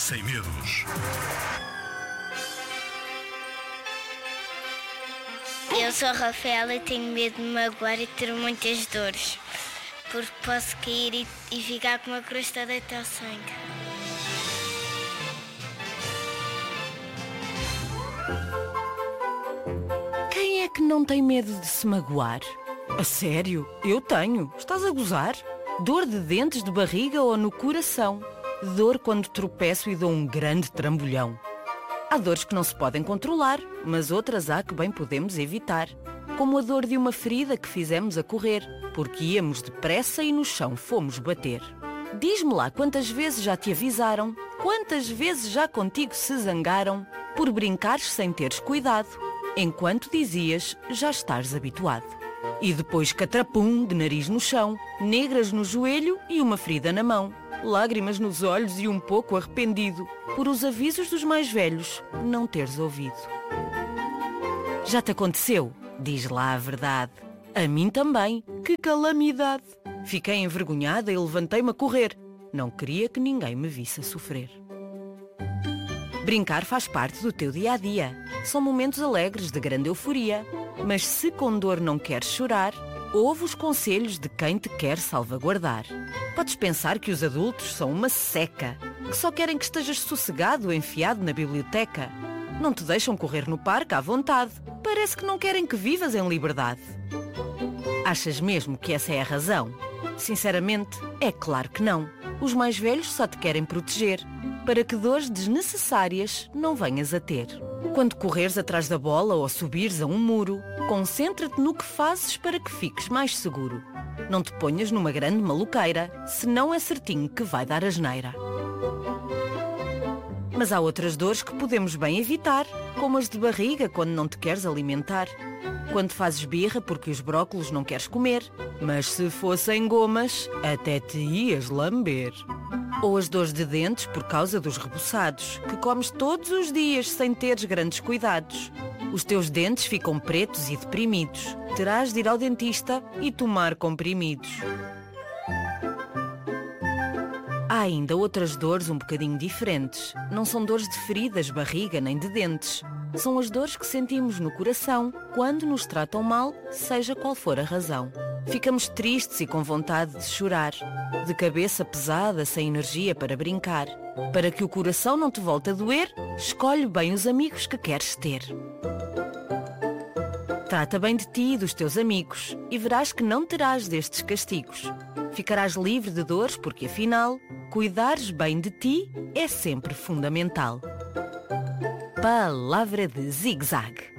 Sem medos. Eu sou a Rafaela e tenho medo de me magoar e ter muitas dores, porque posso cair e ficar com uma crosta deita ao sangue. Quem é que não tem medo de se magoar? A sério? Eu tenho. Estás a gozar? Dor de dentes, de barriga ou no coração. Dor quando tropeço e dou um grande trambolhão. Há dores que não se podem controlar, mas outras há que bem podemos evitar. Como a dor de uma ferida que fizemos a correr, porque íamos depressa e no chão fomos bater. Diz-me lá quantas vezes já te avisaram, quantas vezes já contigo se zangaram, por brincares sem teres cuidado, enquanto dizias já estás habituado. E depois catrapum de nariz no chão, negras no joelho e uma ferida na mão. Lágrimas nos olhos e um pouco arrependido por os avisos dos mais velhos não teres ouvido. Já te aconteceu? Diz lá a verdade. A mim também. Que calamidade! Fiquei envergonhada e levantei-me a correr. Não queria que ninguém me visse a sofrer. Brincar faz parte do teu dia-a-dia. São momentos alegres de grande euforia. Mas se com dor não queres chorar, ouve os conselhos de quem te quer salvaguardar. Podes pensar que os adultos são uma seca, que só querem que estejas sossegado, enfiado na biblioteca. Não te deixam correr no parque à vontade. Parece que não querem que vivas em liberdade. Achas mesmo que essa é a razão? Sinceramente, é claro que não. Os mais velhos só te querem proteger, para que dores desnecessárias não venhas a ter. Quando correres atrás da bola ou subires a um muro, concentra-te no que fazes para que fiques mais seguro. Não te ponhas numa grande maluqueira, senão é certinho que vai dar asneira. Mas há outras dores que podemos bem evitar, como as de barriga quando não te queres alimentar. Quando fazes birra porque os brócolos não queres comer, mas se fossem gomas, até te ias lamber. Ou as dores de dentes por causa dos rebuçados, que comes todos os dias sem teres grandes cuidados. Os teus dentes ficam pretos e deprimidos. Terás de ir ao dentista e tomar comprimidos. Há ainda outras dores um bocadinho diferentes. Não são dores de feridas, barriga nem de dentes. São as dores que sentimos no coração quando nos tratam mal, seja qual for a razão. Ficamos tristes e com vontade de chorar, de cabeça pesada, sem energia para brincar. Para que o coração não te volte a doer, escolhe bem os amigos que queres ter. Trata bem de ti e dos teus amigos e verás que não terás destes castigos. Ficarás livre de dores porque, afinal, cuidares bem de ti é sempre fundamental. Palavra de Zig Zag.